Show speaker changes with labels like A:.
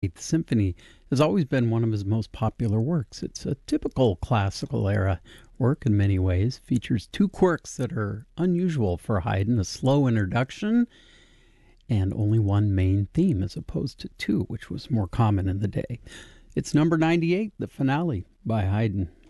A: Eighth Symphony has always been one of his most popular works. It's a typical classical era work in many ways, features two quirks that are unusual for Haydn: a slow introduction and only one main theme as opposed to two, which was more common in the day. It's number 98, the finale by Haydn.